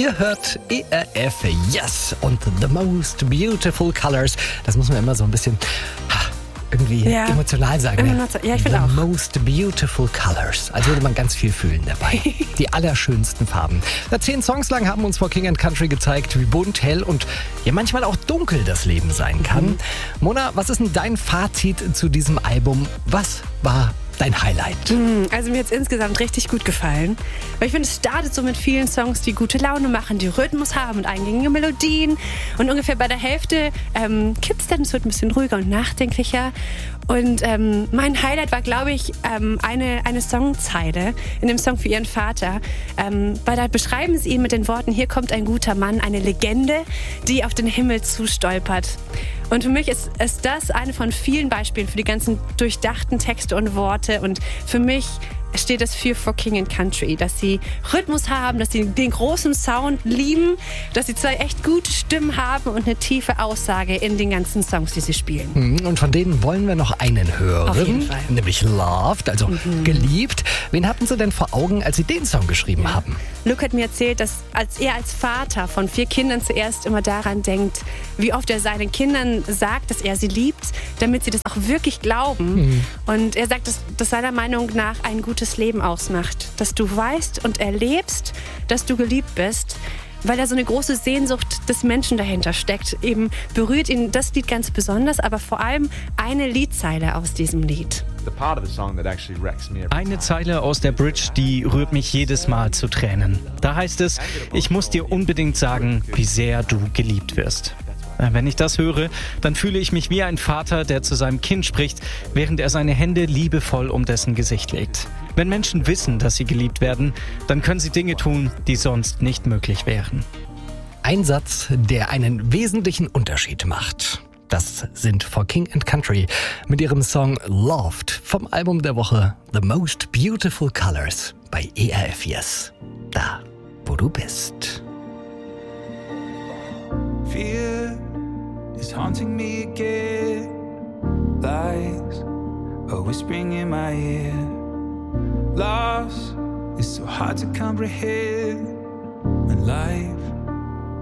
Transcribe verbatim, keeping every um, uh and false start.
Ihr hört E R F Yes und The Most Beautiful Colors. Das muss man immer so ein bisschen ha, irgendwie Ja. emotional sagen. Ne? Emotional- ja, ich finde The auch. Most Beautiful Colors. Also würde man ganz viel fühlen dabei. Die allerschönsten Farben. Na, zehn Songs lang haben uns For King and Country gezeigt, wie bunt, hell und ja manchmal auch dunkel das Leben sein kann. Mhm. Mona, was ist denn dein Fazit zu diesem Album? Was war dein Highlight? Also mir hat es insgesamt richtig gut gefallen. Weil ich finde, es startet so mit vielen Songs, die gute Laune machen, die Rhythmus haben und eingängige Melodien. Und ungefähr bei der Hälfte ähm, kippt es dann, es wird ein bisschen ruhiger und nachdenklicher. Und ähm, mein Highlight war, glaube ich, ähm, eine, eine Songzeile in dem Song für ihren Vater. Ähm, weil da beschreiben sie ihn mit den Worten, hier kommt ein guter Mann, eine Legende, die auf den Himmel zustolpert. Und für mich ist, ist das eine von vielen Beispielen für die ganzen durchdachten Texte und Worte. Und für mich steht es für For King and Country, dass sie Rhythmus haben, dass sie den großen Sound lieben, dass sie zwei echt gute Stimmen haben und eine tiefe Aussage in den ganzen Songs, die sie spielen. Und von denen wollen wir noch einen hören. Auf jeden Fall. Nämlich Loved, also geliebt. Wen hatten Sie denn vor Augen, als Sie den Song geschrieben haben? Luke hat mir erzählt, dass als er als Vater von vier Kindern zuerst immer daran denkt, wie oft er seinen Kindern sagt, dass er sie liebt, damit sie das auch wirklich glauben. Mhm. Und er sagt, dass das seiner Meinung nach ein gutes Leben ausmacht. Dass du weißt und erlebst, dass du geliebt bist, weil da so eine große Sehnsucht des Menschen dahinter steckt. Eben berührt ihn das Lied ganz besonders, aber vor allem eine Liedzeile aus diesem Lied. Eine Zeile aus der Bridge, die rührt mich jedes Mal zu Tränen. Da heißt es, ich muss dir unbedingt sagen, wie sehr du geliebt wirst. Wenn ich das höre, dann fühle ich mich wie ein Vater, der zu seinem Kind spricht, während er seine Hände liebevoll um dessen Gesicht legt. Wenn Menschen wissen, dass sie geliebt werden, dann können sie Dinge tun, die sonst nicht möglich wären. Ein Satz, der einen wesentlichen Unterschied macht. Das sind For King and Country mit ihrem Song Loved vom Album der Woche The Most Beautiful Colors bei E R F Yes. Da, wo du bist. Fear is haunting me again. Lies are whispering in my ear. Loss is so hard to comprehend when life